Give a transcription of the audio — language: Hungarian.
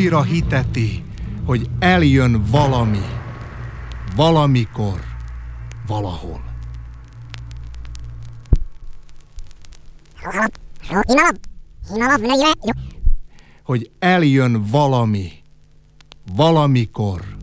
újra hiteti, hogy eljön valami, valamikor, valahol. Hogy eljön valami, valamikor,